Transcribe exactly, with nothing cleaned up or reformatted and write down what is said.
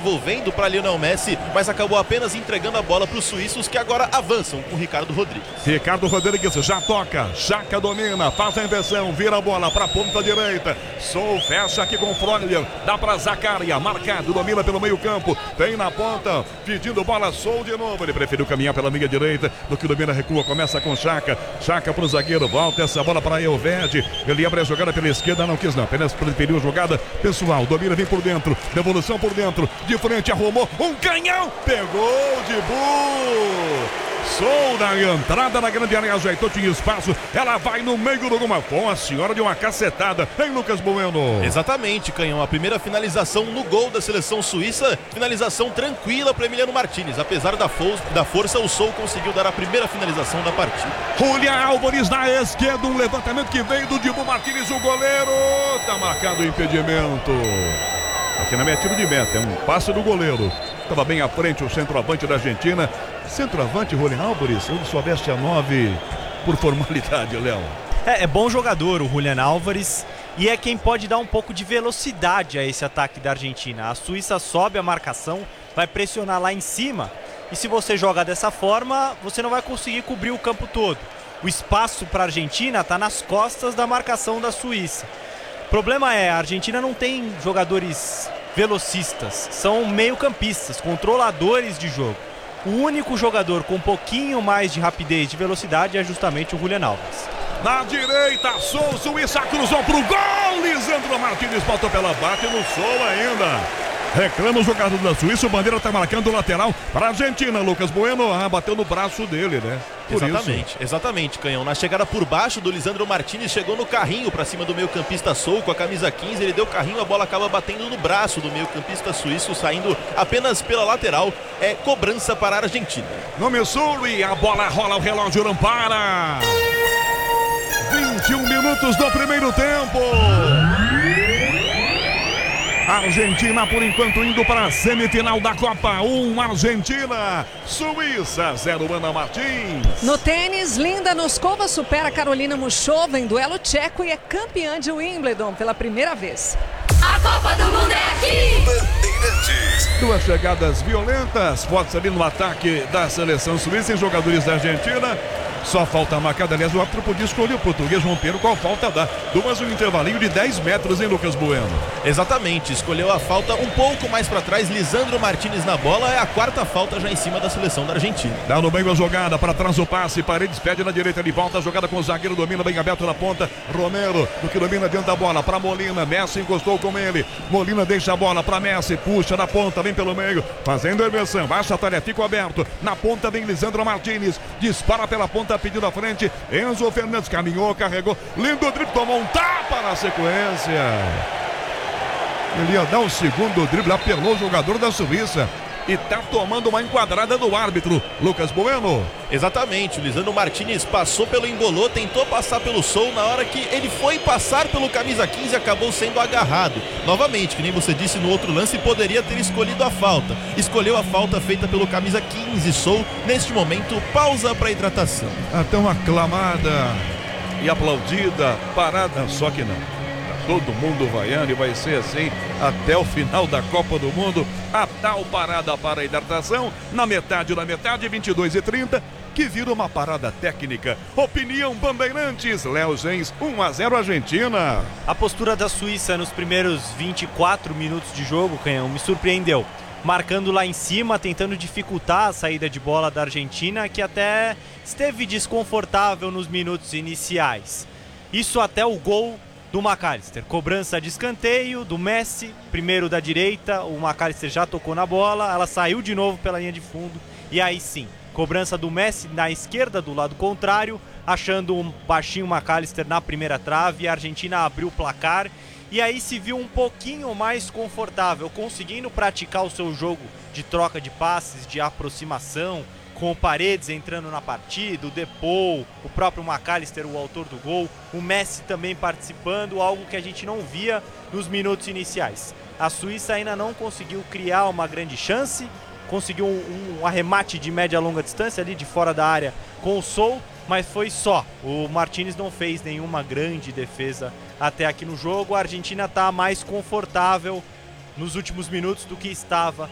devolvendo para Lionel Messi, mas acabou apenas entregando a bola para os suíços, que agora avançam com o Ricardo Rodrigues. Ricardo Rodrigues já toca, Xhaka domina, faz a inversão, vira a bola para a ponta direita. Sou fecha aqui com o Freuler, dá para Zakaria, marcado, domina pelo meio campo, tem na ponta, pedindo bola, Sou de novo. Ele preferiu caminhar pela linha direita do que domina, recua, começa com Xhaka. Xhaka para o zagueiro, volta essa bola para Elvedi. Ele abre a jogada pela esquerda, não quis não, apenas preferiu jogada pessoal. Domina, vem por dentro, devolução por dentro, de frente, arrumou um canhão, pegou de bu. Sou na entrada da grande área, ajeitou, tinha espaço, ela vai no meio do gol, com a senhora de uma cacetada, hein, Lucas Bueno? Exatamente, Canhão, a primeira finalização no gol da seleção suíça, finalização tranquila para Emiliano Martínez, apesar da, fo da força, o Sou conseguiu dar a primeira finalização da partida. Julián Álvares na esquerda, um levantamento que veio do Dibu Martínez, o goleiro, tá marcado o impedimento. Aqui na minha tiro de meta, é um passe do goleiro. Estava bem à frente o centroavante da Argentina. Centroavante, Julián Álvares, ele só veste a nove por formalidade, Léo. É, é bom jogador o Julián Álvares e é quem pode dar um pouco de velocidade a esse ataque da Argentina. A Suíça sobe a marcação, vai pressionar lá em cima e se você joga dessa forma, você não vai conseguir cobrir o campo todo. O espaço para a Argentina está nas costas da marcação da Suíça. O problema é, a Argentina não tem jogadores velocistas, são meio-campistas, controladores de jogo. O único jogador com um pouquinho mais de rapidez, de velocidade, é justamente o Julián Álvares. Na direita, Sou, Suíça cruzou pro gol, Lisandro Martínez botou pela bate no Sou ainda. Reclama o jogador da Suíça, o Bandeira tá marcando o lateral para a Argentina, Lucas Bueno, ah, bateu no braço dele, né? Por exatamente, isso. exatamente, Canhão. Na chegada por baixo do Lisandro Martínez, chegou no carrinho para cima do meio-campista Sou com a camisa quinze, ele deu carrinho, a bola acaba batendo no braço do meio-campista suíço, saindo apenas pela lateral. É cobrança para a Argentina. No Missouri, a bola rola, o relógio não para. vinte e um minutos do primeiro tempo. Argentina, por enquanto, indo para a semifinal da Copa. um, Argentina. Suíça, zero, Ana Martins. No tênis, Linda Noskova supera Carolina Muchova em duelo tcheco e é campeã de Wimbledon pela primeira vez. A Copa do Mundo é aqui! Bandeirantes. Duas chegadas violentas, fortes ali no ataque da seleção suíça em jogadores da Argentina. Só falta marcada, aliás, o árbitro podia escolher o português João Pedro, qual falta dá. Duas um intervalinho de dez metros, em Lucas Bueno. Exatamente, escolheu a falta um pouco mais para trás, Lisandro Martínez na bola, é a quarta falta já em cima da seleção da Argentina. Dá no meio a jogada, para trás o passe, Paredes pede na direita, ele volta a jogada com o zagueiro, domina bem aberto na ponta, Romero, do que domina dentro da bola, para Molina, Messi encostou com ele, Molina deixa a bola para Messi, puxa na ponta, vem pelo meio, fazendo a inversão, baixa a tarefa, fica aberto, na ponta vem Lisandro Martínez, dispara pela ponta, pedindo a frente, Enzo Fernandes caminhou, carregou, lindo drible, tomou um tapa na sequência. Ele ia dar o segundo drible, apelou o jogador da Suíça e tá tomando uma enquadrada do árbitro, Lucas Bueno. Exatamente, o Lisandro Martínez passou pelo Embolô, tentou passar pelo Sou, na hora que ele foi passar pelo camisa quinze, acabou sendo agarrado. Novamente, que nem você disse no outro lance, poderia ter escolhido a falta. Escolheu a falta feita pelo camisa quinze, Sou. Neste momento, pausa para hidratação. A tão aclamada e aplaudida parada, só que não. Todo mundo vaiando e vai ser assim até o final da Copa do Mundo. A tal parada para a hidratação, na metade da metade, vinte e dois e trinta, que vira uma parada técnica. Opinião Bandeirantes, Léo Gens, um a zero Argentina. A postura da Suíça nos primeiros vinte e quatro minutos de jogo, Canhão, me surpreendeu. Marcando lá em cima, tentando dificultar a saída de bola da Argentina, que até esteve desconfortável nos minutos iniciais. Isso até o gol do McAllister, cobrança de escanteio do Messi, primeiro da direita, o McAllister já tocou na bola, ela saiu de novo pela linha de fundo e aí sim, cobrança do Messi na esquerda do lado contrário, achando um baixinho McAllister na primeira trave, a Argentina abriu o placar e aí se viu um pouquinho mais confortável, conseguindo praticar o seu jogo de troca de passes, de aproximação, com o Paredes entrando na partida, o Depou, o próprio McAllister, o autor do gol, o Messi também participando, algo que a gente não via nos minutos iniciais. A Suíça ainda não conseguiu criar uma grande chance, conseguiu um, um arremate de média a longa distância ali de fora da área com o Sou, mas foi só. O Martínez não fez nenhuma grande defesa até aqui no jogo. A Argentina está mais confortável nos últimos minutos do que estava